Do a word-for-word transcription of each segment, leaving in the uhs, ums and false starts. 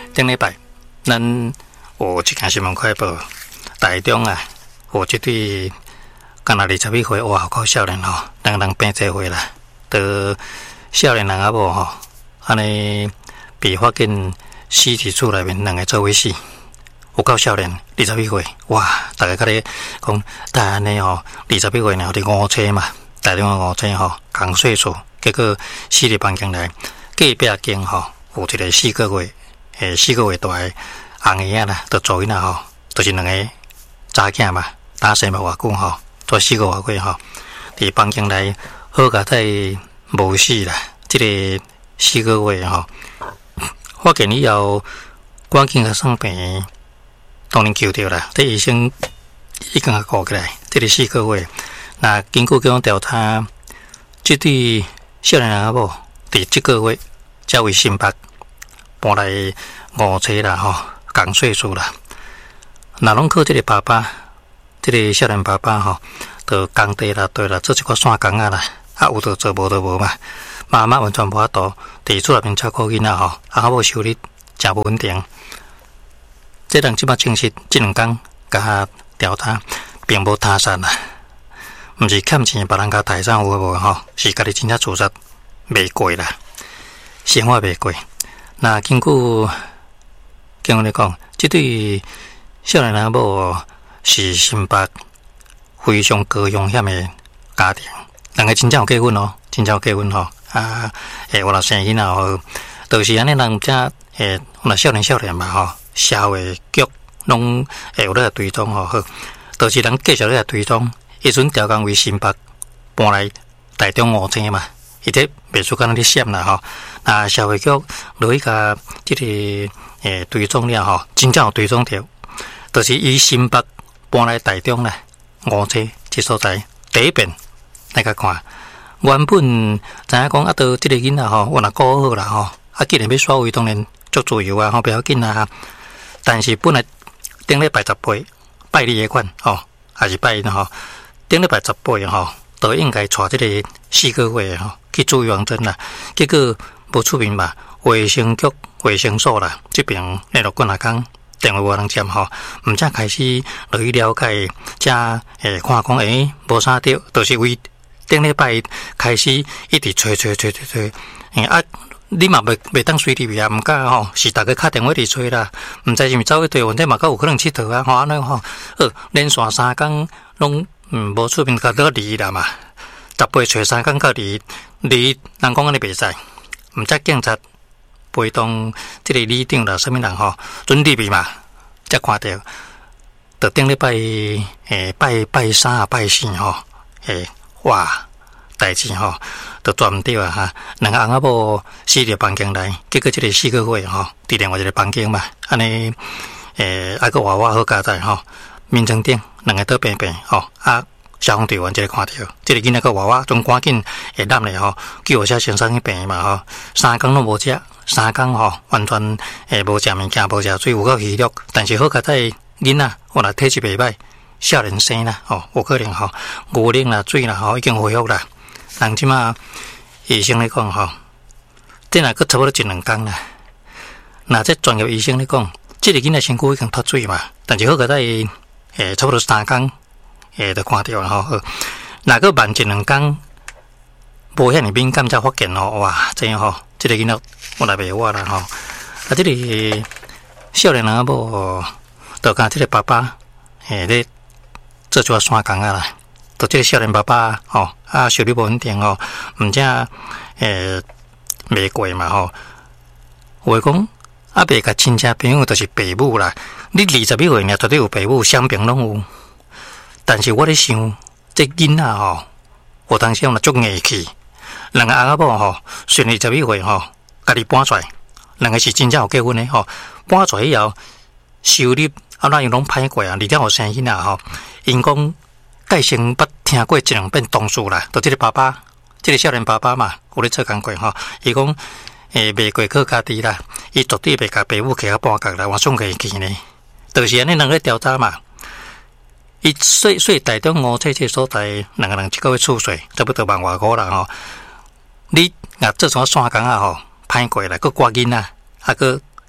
顶礼拜，咱有一件新闻快报，台中啊，有一对敢若二十一岁哇，好少年吼，人人变这岁啦，得少年人啊无吼，安尼被发现尸体厝内面两个做伙死，有够少年，二十一岁，哇！大家较咧讲，但安尼吼，二十一岁然后伫五车嘛，台中的五车吼，共岁数，结果死伫房间内，隔壁间吼有一个四个月，诶，四个月大的红儿仔啦，着做囡仔吼，就是两个查囝嘛，打生无偌久吼，做四个外月吼，伫房间内好佳在无死啦，即、這个四个月吼，发现以后赶紧甲送病，当然救着啦，这医生已经甲顾起来，即、這个四个月，那经过这种调查，即对少年人某伫即个月才为新北搬来五车啦吼，共岁数啦。若拢靠即个爸爸，即、這个少年爸爸吼，着工地啦、对啦，做一寡散工啊啦，啊有着做，无着无嘛。妈妈完全无法度伫厝内面照顾囡仔吼，啊某收入诚无稳定。这人即摆证实，即两工甲调查，并无他杀啦，毋是欠钱，别人甲财产有无吼，是家己真正自杀袂过啦，生活袂过。那经过经过来讲，即对少年人某是新北非常高风险的家庭，两个真正有结婚哦，真正有结婚吼。啊，诶，有若生囡仔吼，就是安尼人遮诶，有若少年少年嘛吼，社会局拢会有咧追踪吼，好，就是人继续咧追踪，迄阵调工为新北搬来台中五城嘛，伊这袂出干咧闪啦吼，那社会局落去甲即个诶追踪了吼，真正有追踪着，就是以新北搬来台中啦，五城即所在第一遍来甲看。原本知影讲啊，到即个囡仔吼，我若顾好啦吼，啊，既然要耍位，当然足自由啊，吼，不要紧啊。但是本来顶礼拜十八拜二的款吼，还是拜吼，顶礼拜十八吼，都应该带即个四个月吼去注意王针啦。结果无出面嘛，卫生局、卫生所啦，这边联络过来讲电话无人接吼，毋则开始落去了解，则诶看讲诶无啥着，就是为。顶礼拜开始一直吹吹吹吹吹，诶啊！你嘛袂袂当随入去啊，毋敢吼，是逐个敲电话伫吹啦，毋知是毋走去对，问题嘛，敢有可能佚佗啊，吼安尼吼，呃，连续三工拢嗯无出面，甲倒离啦嘛，十八吹三工到离离，人讲安尼袂使，毋则警察陪同即个里长啦，啥物人吼，准入去嘛，才看到，到顶礼拜诶拜拜三啊拜四吼，诶。哇，代志吼，都抓毋着啊哈！两个翁仔某死伫房间内，结果即个四个月吼，伫另外一个房间嘛，安尼诶，啊个娃娃好佳在吼，面床顶两个倒平平吼，啊消防队员即个看到，即个囡仔个娃娃总赶紧会揽咧吼，叫下先生去病嘛吼，三工拢无食，三工吼完全诶无食物件，无食水，有够虚弱，但是好佳在囡仔我若体质袂歹。少年生啦，吼，有可能吼，牛奶啦、水啦，吼，已经恢复啦。人即马医生来讲，吼，这若佫差不多一两工啦。那这专业医生来讲，这个囡仔身躯已经脱水嘛，但是好佳在诶，差不多三工，诶，就看到啦，吼。若佫慢一两工，无遐尼敏感才发现吼，哇，这样吼，这个囡仔我来袂活啦，吼。啊，这个少年人某，就甲这个爸爸，诶，咧。做做散工啊啦，都这个少年爸爸吼啊，收入无稳定吼，毋则诶袂过嘛吼。话讲啊，袂甲亲戚朋友就是爸母啦。你二十一岁呢，绝对有爸母，双边拢有。但是我咧想，这囡仔吼，有当时我足硬气，两个翁仔某吼，顺二十一岁吼，家己搬出来，两个是真正有结婚的吼，搬出来以后收入。啊，那样拢歹过啊！二点后生囡仔吼，因讲介先捌听过一两遍同事啦，就即个爸爸，即、這个少年爸爸嘛，有咧做工过吼。伊讲诶，袂过靠家己啦，伊绝对袂甲爸母起啊搬角啦，我算过去呢。就是安尼人咧调查嘛。伊说说台中五车这所在，两个人一个月厝税差不多万外块啦吼。你若做啥散工啊吼，歹过啦，佮挂囡仔，啊佮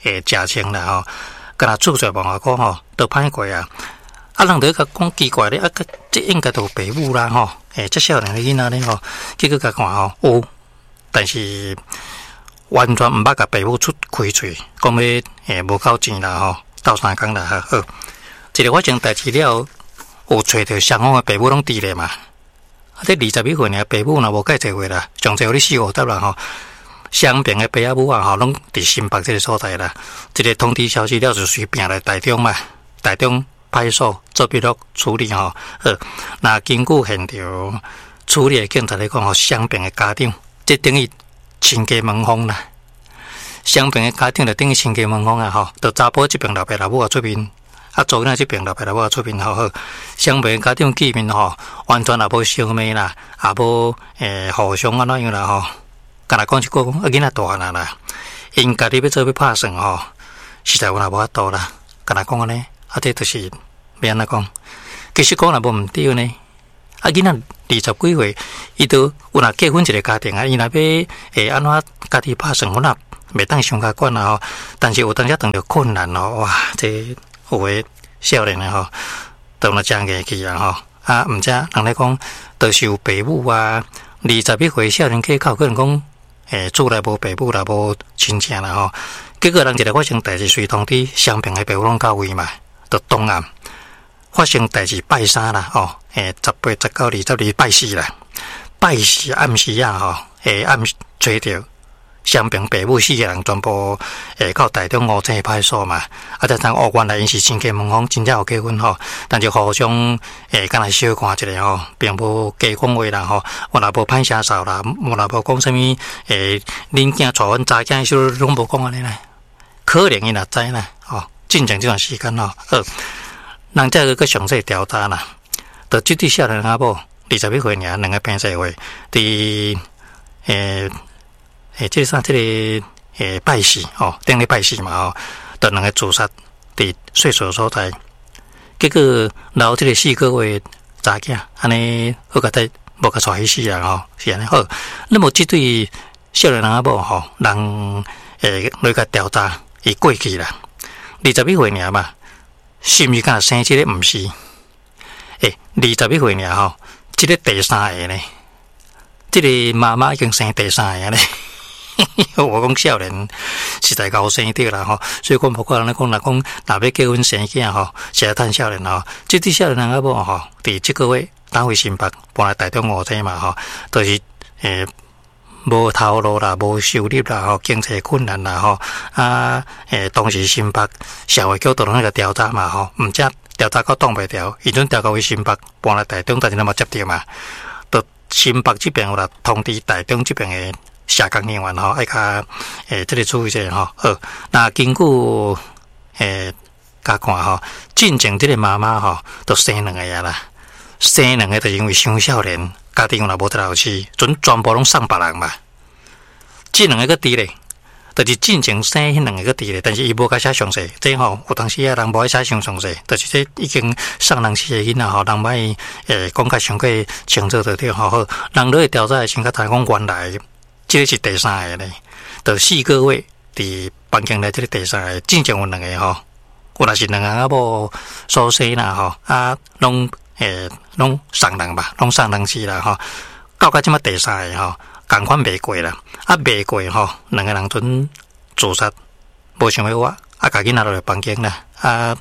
诶食清啦吼，甲若出出问我讲吼，都歹过啊。啊，人哋甲讲奇怪咧，啊，这应该都爸母啦吼，诶，这少年的囡仔咧吼，结果甲看吼，有，但是完全毋捌甲爸母出开嘴，讲要诶无够钱啦吼，斗相共啦好。一个发生代志了，有找着双方的爸母拢伫咧嘛。啊，这二十几岁呢，爸母若无介侪岁啦，上侪有你四五十啦吼。双边的爸仔母啊吼，拢伫新北这个所在啦。这个通知消息了，就随便来台中嘛，台中。派出所做笔录处理吼，好，那经过现场处理的警察来讲吼，双边的家长，这等于亲家门风啦。双边的家长就等于亲家门风啊吼，就查甫这边老爸老母啊出面，啊做囡这边老爸老母啊出面吼好，双边的家长见面吼，完全也无相骂啦，也无诶互相安怎样啦吼，干若讲一句讲啊囡仔大汉啦，因家己要做要拍算吼，实在我也无法度啦，干若讲安尼。啊，这就是要安怎讲？其实讲也无毋对呢。啊，囡仔二十几岁，伊都有若结婚一个家庭啊，伊若要会安怎家己拍算，我若袂当伤加管啊吼。但是有当时碰到困难咯，哇，这有诶少年啊吼，都若真硬气啊吼。啊，毋知人咧讲，都是有爸母啊，二十几岁少年客口可能讲，诶，厝内无爸母啦，无亲戚啦吼。结果人一个发生代志，随通知双边诶爸母拢到位嘛。到东岸发生代志拜三啦，吼，诶，十八、十九、二十二拜四啦，拜四暗时啊，吼，诶，暗找着双边爸母四个人全部诶到台中五城派出所嘛，啊，才知哦，原来因是亲家门风，真正有结婚吼，但就互相诶，敢若小看一下吼，并无加讲话啦吼，我若无歹声扫啦，我若无讲啥物诶，恁囝带阮查囝，说拢无讲安尼啦，可能伊若知啦，吼。进前这段时间咯，好，人再个详细调查啦。就这对少年阿某二十几岁尔，两个平社会，伫诶诶，这啥这个诶拜四哦，顶礼拜四嘛吼，就两个自杀伫岁数所在。结果留这个四个月查囝，安尼好个在无个带去死啊吼，是安尼好。那么这对少年阿某吼，人诶来个调查，伊过去啦。二十几岁尔嘛，是毋是敢生这个？毋是，诶，二十几岁尔吼，这个第三个呢，这个妈妈已经生第三个呢。我讲少年实在高生着啦吼，所以讲包括人咧讲，若讲若要结婚生囝吼，是来趁少年吼。这对少年人阿某吼，伫即个月当回新北搬来台中五城嘛吼，都、就是诶。无头路啦，无收入啦，吼，经济困难啦，吼，啊，诶，当时新北社会局都拢那个调查嘛，吼，毋则调查到挡袂牢，伊阵调到去新北搬来台中，但是咱嘛接着嘛，到新北这边有啦通知台中这边诶社工人员吼，爱甲诶这个注意者吼，好，那经过诶甲看吼，进前这个妈妈吼，都生两个呀啦，生两个就因为伤少年。家庭若无得好饲，准全部拢送别人嘛。这两个个伫咧，就是进前生迄两个个伫咧，但是伊无甲写详细。这吼有当时啊，人无爱写详详细，就是这已经送人死诶囡仔吼，人莫诶讲较伤过清楚着对吼好。人落去调查先甲知讲原来，这个是第三个咧，就四个月伫房间内这个第三个，进前有两个吼，有若是两个啊无所生啦吼啊拢。诶，拢送人吧，拢送人死啦吼。到到即马第三个吼，共款未过啦，啊未过吼，两个人准自杀，无想要我，啊家己拿落来房间啦，啊，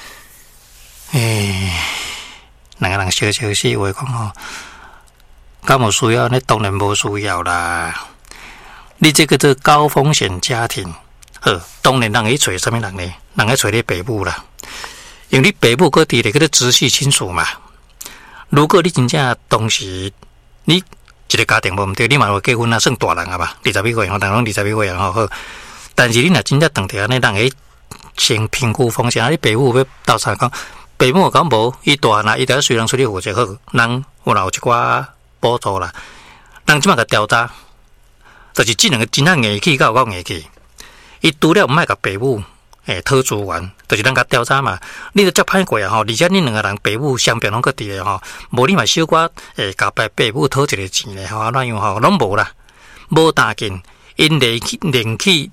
诶，两个人笑笑死，话讲吼，敢无需要？你当然无需要啦。你这个做高风险家庭，好，当然人会找什么人呢？人会找你爸母啦，因为你爸母搁伫咧，嗰个直系亲属嘛。如果你真正当时你一个家庭无毋对，你嘛有结婚啊，算大人啊吧，二十几岁吼，人拢二十几岁啊吼好。但是你若真正当地安尼，人会先评估风险。啊，你爸母要斗相讲，爸母讲无，伊大啦，伊得虽然出去负责好，人有若有一寡补助啦。人即马甲调查，就是即两个真正硬气，甲有够硬气。伊除了毋爱甲爸母诶讨资源。就是咱甲调查嘛，你都接歹过啊吼，而且你两个人爸母相片拢搁伫咧吼，无你嘛小可诶，甲爸爸母讨一个钱咧吼，怎样吼，拢无啦，无打紧，因连起连起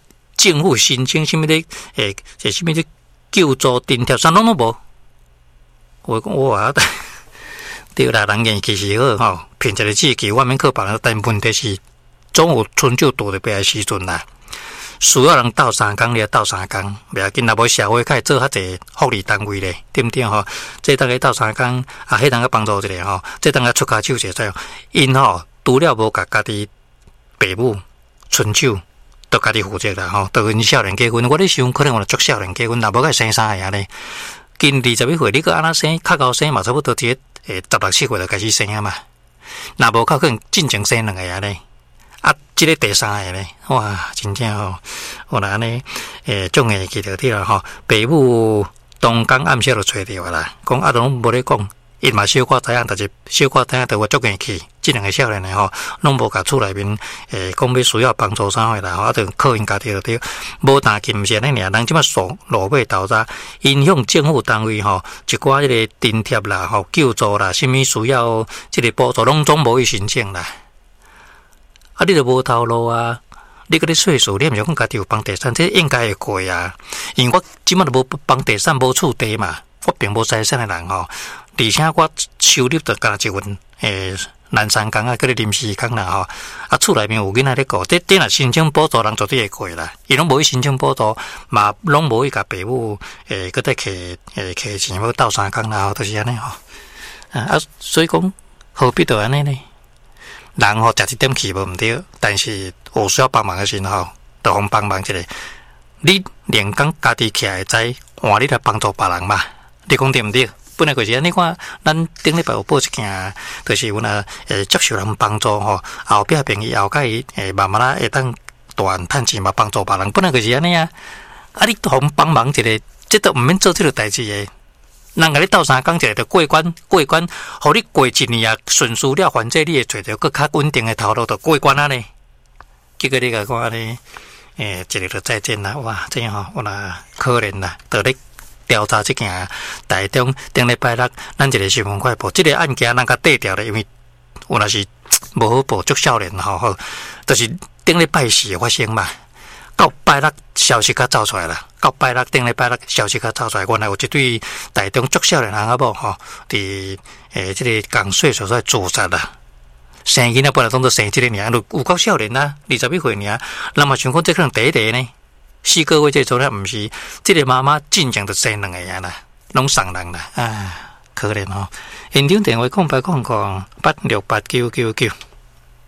政府申请什么的，诶，诶，什么的救助津贴，啥拢都无。我讲哇，对啦，人缘其实好吼，骗一个字期外面去别人，但问题是总有春酒倒伫边的时阵啦。需要人斗三工，你就斗三工，袂要紧，若无社会开做较济福利单位咧，对毋对吼？这当个斗三工，啊，迄当个帮助一下吼，这当个出骹手者在，因吼除了无甲家己爸母春酒，都家己负责啦吼。都因少年结婚，我咧想，可能有足少年结婚，若无甲生三个咧，今二十一岁，你个安那生，较高生嘛，差不多一个诶十六七岁就开始生啊嘛。若无较可能进前生两个啊咧。啊，这个第三个咧，哇，真正吼，我安尼诶，种诶记着啲啦吼，爸母当工暗时就找着啦，讲啊，拢无咧讲，伊嘛小可知影，但是小可知影都有足硬气，即两个少年诶吼，拢无甲厝内面诶讲要需要帮助啥货啦，吼，啊，就靠因家己就对，无担心毋是安尼尔，人即马数路尾投查，影响政府单位吼，一寡迄个津贴啦，吼，救助啦，啥物需要即个补助，拢总无去申请啦。啊，你都无头路啊！你嗰啲岁数，你毋是讲家己有房地产，这应该会过啊。因为我即摆都无房地产，无厝地嘛，我并无财产诶人吼。而且我收入就加一份诶，南山工啊，嗰啲临时工啦吼。啊，厝内面有囡仔咧顾，这这若申请补助，人绝对会过啦。伊拢无去申请补助，嘛拢无去甲爸母诶，搁再摕诶摕钱要斗三工啦，就是安尼吼。啊，所以讲何必着安尼呢？人吼食一点气无毋对，但是有需要帮忙的时候，就互帮忙一下。你连讲家己起来知，换你来帮助别人嘛？你讲对毋对？本来就是安尼看，咱顶礼拜有报一件，就是阮啊，诶，接受人帮助吼，后壁朋友后甲伊诶，慢慢啦会当赚趁钱嘛，帮助别人。本来就是安尼啊，啊，你互帮忙一下，这都毋免做这个代志诶。人甲你斗三工一个就过关，过关，互你过一年啊顺遂了，反正你会找到更较稳定的头路，就过关啊呢。结果你甲我呢，诶，一日就再见啦，哇，这样吼，我啦可怜啦，就咧调查这件台中顶礼拜六，咱一个新闻快报，这个案件咱甲对调咧，因为有若是无好报，足少年吼吼，就是顶礼拜四发生嘛。到拜六消息较走出来啦，到拜六顶礼拜六消息较走出来，原来有一对台中足少年人啊某吼，伫诶即个港税所在自杀啦。生囡仔本来当作生即个年，有有够少年啦，二十一岁年，咱嘛想讲这可能第一个呢，四个月这做咧毋是，即个妈妈进前就生两个呀啦，拢送人啦，啊，可怜哦。现场电话空白空空八六八九九九。